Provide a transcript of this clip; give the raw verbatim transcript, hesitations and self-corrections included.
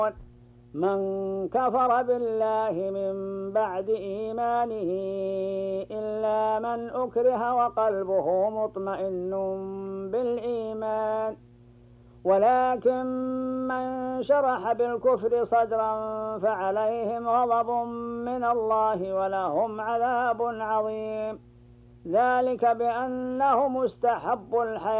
من كفر بالله من بعد إيمانه إلا من أكره وقلبه مطمئن بالإيمان ولكن من شرح بالكفر صدرا فعليهم غضب من الله ولهم عذاب عظيم ذلك بأنهم استحبوا الحياة